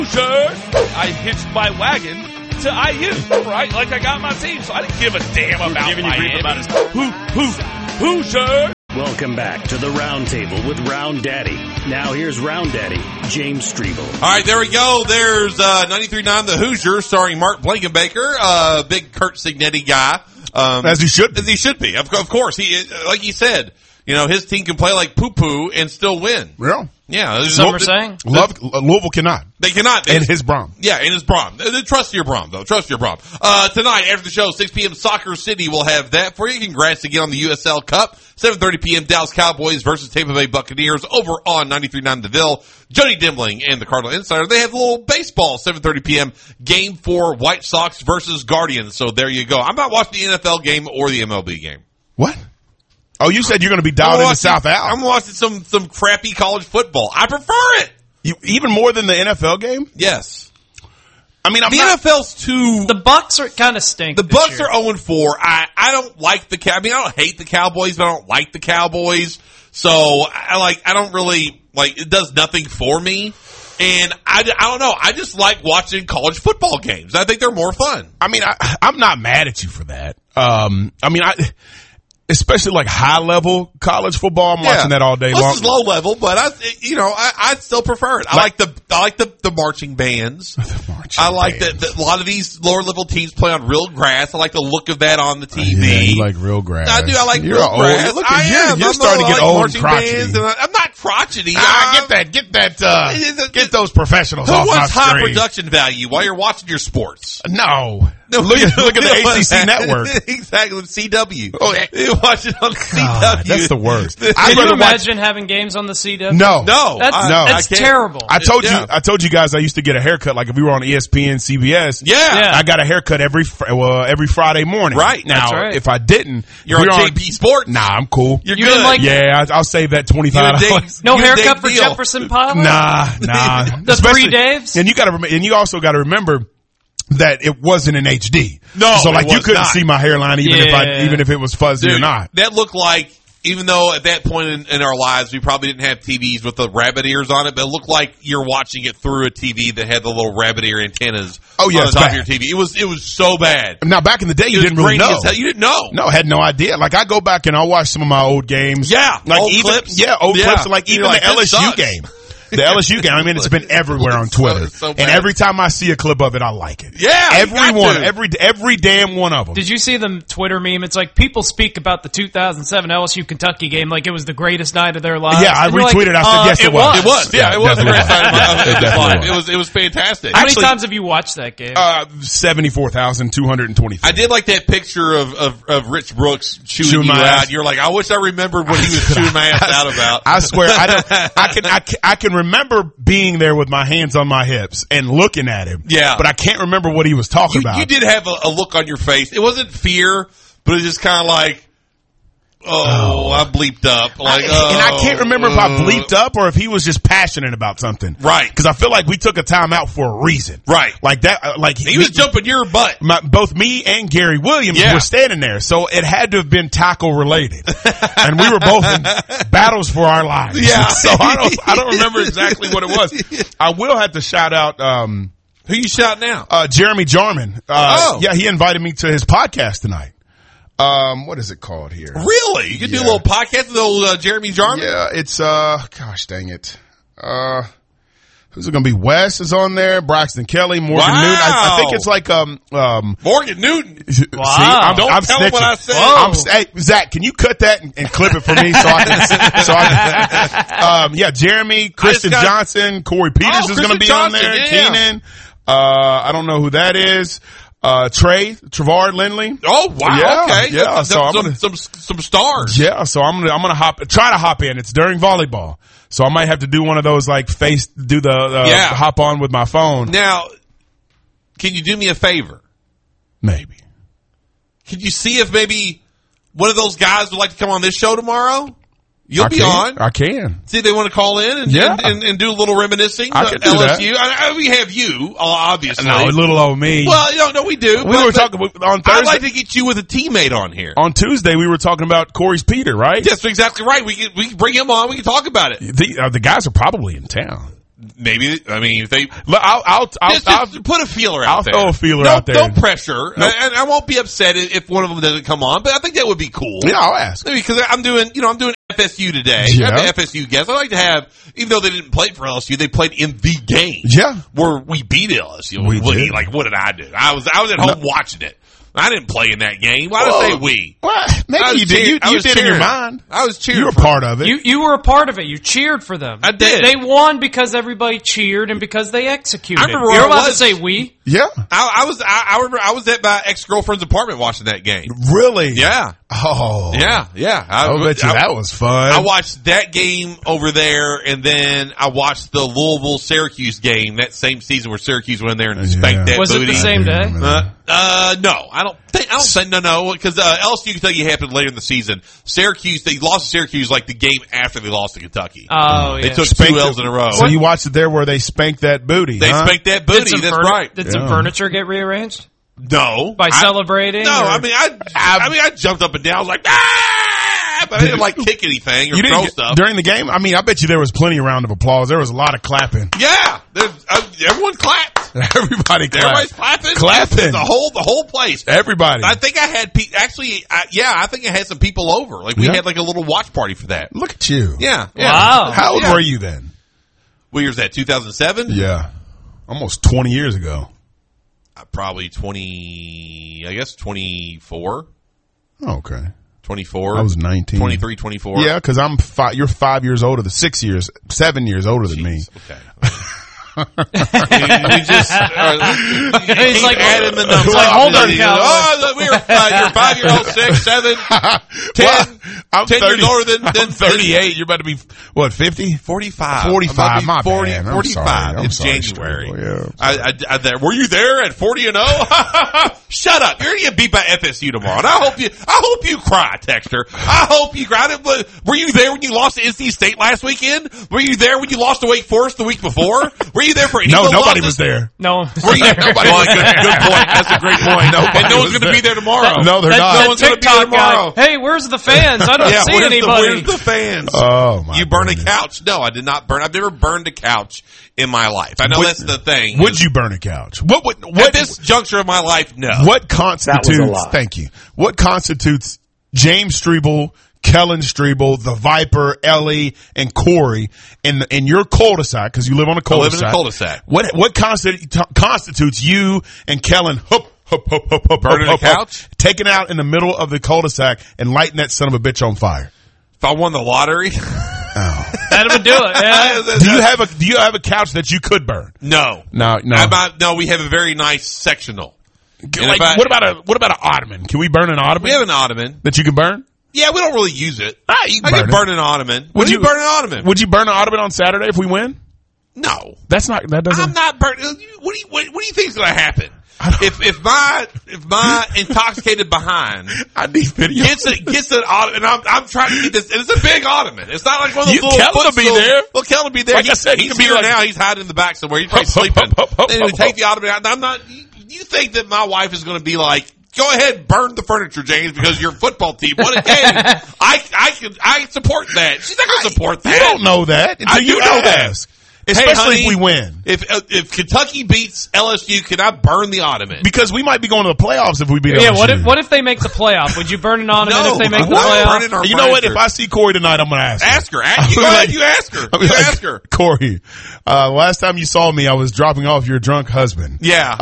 I hitched my wagon to IU, right? Like I got my team, so I didn't give a damn about Miami. Hoosiers. Welcome back to the Round Table with Round Daddy. Now here's Round Daddy, James Strebel. All right, there we go. There's 93.9 The Hoosier, starring Mark Blankenbaker, big Kurt Signetti guy. As he should be. As he should be, of course. He, like he said, you know, his team can play like poo-poo and still win. Yeah. Yeah. Some are saying. Louisville cannot. They cannot. And his Brom. Yeah, and his Brom. Trust your Brom, though. Trust your Brom. Tonight, after the show, 6 p.m., Soccer City will have that for you. Congrats again on the USL Cup. 7:30 p.m., Dallas Cowboys versus Tampa Bay Buccaneers over on 93.9 The Ville. Jody Dimling and the Cardinal Insider. They have a little baseball, 7:30 p.m., Game 4, White Sox versus Guardians. So there you go. I'm not watching the NFL game or the MLB game. What? Oh, you said you're going to be dialed into South Al. I'm watching some crappy college football. I prefer it. Even more than the NFL game? Yes. I mean, NFL's too. The Bucks are kind of stink. The Bucks are 0-4. I don't like the I don't hate the Cowboys, but I don't like the Cowboys. So I don't really like. It does nothing for me. And I don't know. I just like watching college football games. I think they're more fun. I mean, I'm not mad at you for that. Especially like high level college football, I'm watching that all day long. This is low level, but I still prefer it. I like the marching bands. I like that a lot of these lower level teams play on real grass. I like the look of that on the TV. Yeah, you like real grass. I do. I like real grass. Look at you're starting to get old and crotchety. I'm not crotchety. Get those professionals off my wants high screen. production value while you're watching your sports? No. Look at the ACC network. Exactly, CW. Oh, you watch it on CW. That's the worst. Can you imagine having games on the CW? No. That's terrible. I told you guys I used to get a haircut. Like if we were on ESPN, CBS. Yeah. I got a haircut every Friday morning. Right. Now, right. if I didn't, you're on JP Sports. Nah, I'm cool. You're you good. I'll save that $25. No haircut for Jefferson Pilot? Nah. The three Daves? And you also got to remember that it wasn't in HD. No, so like you couldn't see my hairline even if it was fuzzy or not. That looked like, even though at that point in our lives we probably didn't have TVs with the rabbit ears on it, but it looked like you're watching it through a TV that had the little rabbit ear antennas on the top of your TV. It was so bad. Now back in the day, you didn't really know. You didn't know. No, I had no idea. Like I go back and I'll watch some of my old games. Yeah, like old clips. Yeah, old clips. Like even like, the LSU game. The LSU game, I mean, it's been everywhere on Twitter. So and every time I see a clip of it, I like it. Yeah, every damn one of them. Did you see the Twitter meme? It's like people speak about the 2007 LSU Kentucky game like it was the greatest night of their lives. Yeah, I retweeted. I said, yes, it was. It was. Yeah, it was the greatest night of their lives. It was fantastic. How many times have you watched that game? 74,223. I did like that picture of Rich Brooks chewing you out. You're like, I wish I remembered what he was chewing my ass out about. I swear, I can remember being there with my hands on my hips and looking at him. Yeah. But I can't remember what he was talking about. You did have a look on your face. It wasn't fear, but it was just kind of like, I bleeped up. Like, and I can't remember if I bleeped up or if he was just passionate about something. Right. Because I feel like we took a time out for a reason. Right. Like that. Like he was jumping your butt. Both me and Gary Williams were standing there, so it had to have been tackle related, and we were both in battles for our lives. Yeah. So I don't remember exactly what it was. I will have to shout out. Who you shouting out? Jeremy Jarman. Yeah, he invited me to his podcast tonight. What is it called here? Really? You can do a little podcast with old Jeremy Jarman? Yeah, it's, gosh dang it. Who's it going to be? Wes is on there, Braxton Kelly, Morgan Newton. I think it's like, Morgan Newton. Wow. See, I'm tell him what I said. Hey, Zach, can you cut that and clip it for me so I can, Jeremy, Kristen Johnson, Corey Peters is going to be on there, Keenan. I don't know who that is. Trevard Lindley. Oh wow! Yeah, okay, yeah. So I'm gonna some stars. Yeah, so I'm gonna try to hop in. It's during volleyball, so I might have to do one of those like hop on with my phone. Now, can you do me a favor? Maybe. Can you see if maybe one of those guys would like to come on this show tomorrow? You'll be on. I can. See if they want to call in and do a little reminiscing. I can do LSU. that. We have you, obviously. No, a little old me. Well, no, we do. We were talking on Thursday. I'd like to get you with a teammate on here. On Tuesday, we were talking about Corey's Peter, right? That's exactly right. We can bring him on. We can talk about it. The guys are probably in town. Maybe, I mean, if they... I'll just put a feeler out there. I'll throw a feeler out there. No pressure. Nope. And I won't be upset if one of them doesn't come on, but I think that would be cool. Yeah, I'll ask. Because I'm doing FSU today. Yeah. I have the FSU guests. I like to have, even though they didn't play for LSU, they played in the game. Yeah. Where we beat LSU. We did. Like, what did I do? I was at home watching it. I didn't play in that game. Why did I say we? Well, maybe you did. You did in your mind. I was cheering. You were part of it. You were a part of it. You cheered for them. I did. They won because everybody cheered and because they executed. I remember You're allowed to say we. Yeah. I remember I was at my ex-girlfriend's apartment watching that game. Really? Yeah. Oh. Yeah. I bet you that was fun. I watched that game over there, and then I watched the Louisville-Syracuse game that same season where Syracuse went in there and spanked that Was booty. it the same day? No, I don't think no, because LSU Kentucky happened later in the season. Syracuse, they lost to Syracuse like the game after they lost to Kentucky. Oh, yeah. They took 2 L's in a row. So you watched it there where they spanked that booty. They spanked that booty. That's right. Did some furniture get rearranged? No. By celebrating? No, I jumped up and down. I was like, ah! But I didn't like kick anything or throw stuff. During the game? I mean, I bet you there was plenty of round of applause. There was a lot of clapping. Yeah. Everyone clapped. Everybody clapped. Everybody's clapping. Clapping. The whole place. Everybody. I think I had I think I had some people over. Like we had like a little watch party for that. Look at you. Yeah. Wow. How old were you then? What year was that? 2007? Yeah. Almost 20 years ago. Probably 20, I guess 24. Oh, okay. 24. I was 19. 23, 24. Yeah, because you're 5 years older, 7 years older than me. Okay. we just He's like adding the numbers. Like, hold on, you're 5 years old, 6, 7, 10. Well, I'm 10 years older than I'm 38. You're about to be, what, 50? 45. 45. My 40, bad. 45. It's sorry, January. Yeah. Were you there at 40-0? Shut up. You're going to get beat by FSU tomorrow. And I hope you cry, Texter. I hope you cry. Were you there when you lost to NC State last weekend? Were you there when you lost to Wake Forest the week before? Were you there for any of those nobody losses? was there. No. Were you there? Nobody. Well, good point. That's a great point. And no one's going to be there tomorrow. No, they're not. No one's going to be there tomorrow. Hey, where's the fans? I don't see anybody. Where's the fans? Oh, my You burn goodness. a couch? No, I did not burn. I've never burned a couch in my life. I know that's the thing. Would you burn a couch? What At this juncture of my life, no. What constitutes, That was a lot. Thank you. What constitutes James Strebel, Kellen Strebel, the Viper, Ellie, and Corey in your cul-de-sac, because you live on a cul-de-sac. I live in a cul-de-sac. What constitutes you and Kellen Burning a couch? taking out in the middle of the cul-de-sac and lighting that son of a bitch on fire? If I won the lottery? That would do it. Yeah. Do you have a couch that you could burn? No. No. No, we have a very nice sectional. Like, what about an ottoman? Can we burn an ottoman? We have an ottoman. That you can burn? Yeah, we don't really use it. You I can can burn an ottoman. Would you burn an ottoman? Would you burn an ottoman on Saturday if we win? No. That doesn't. I'm not burning. What do you think is going to happen? If my intoxicated behind I need video. gets an ottoman, and I'm trying to get this, and it's a big ottoman. It's not like one of those little Kellen will be footstools. there. Well, Kellen will be there. Like I said, he's he can be here like- now. He's hiding in the back somewhere. He's probably sleeping. Then we take the ottoman out. I'm not. You think that my wife is going to be like, go ahead, burn the furniture, James, because your football team won a game. I support that. She's not going to support that. You don't know that until you know that. Especially if we win. If Kentucky beats LSU, can I burn the ottoman? Because we might be going to the playoffs if we beat Yeah, LSU. what if they make the playoff? Would you burn an ottoman No, if they make the I'm not playoff? burning our You know what? furniture. If I see Corey tonight, I'm going to ask her. Ask her. Go ahead, you ask her. I'll be You like, ask her. Corey, last time you saw me, I was dropping off your drunk husband. Yeah.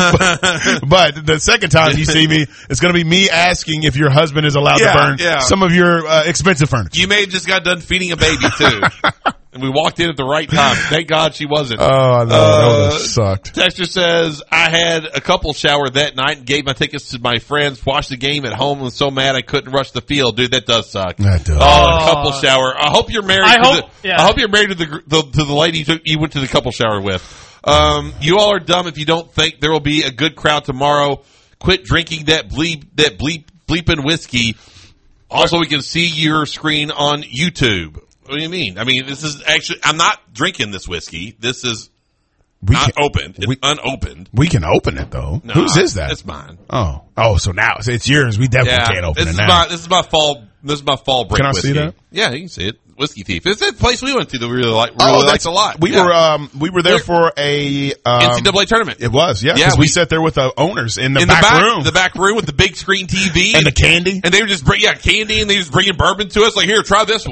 But the second time you see me, it's going to be me asking if your husband is allowed to burn some of your expensive furniture. You may have just got done feeding a baby, too. And we walked in at the right time. Thank God she wasn't. Oh, I know. That would have sucked. Texter says, I had a couple shower that night and gave my tickets to my friends, watched the game at home, and was so mad I couldn't rush the field. Dude, that does suck. That does. Oh, a couple shower. I hope you're married. I hope you're married to the lady you went to the couple shower with. You all are dumb if you don't think there will be a good crowd tomorrow. Quit drinking that bleeping whiskey. Also, we can see your screen on YouTube. What do you mean? I mean, this is actually, I'm not drinking this whiskey. This is not opened. It's unopened. We can open it, though. No, Whose is that? It's mine. Oh, so now it's yours. We definitely can't open it now. This is my fall break Can I whiskey. see that? Yeah, you can see it. Whiskey Thief. It's that place we went to that we really liked a lot. We were there for a NCAA tournament. It was, yeah. Because we sat there with the owners in the back room. The back room with the big screen TV. And the candy. And they were just candy, and they were just bringing bourbon to us. Like, here, try this one.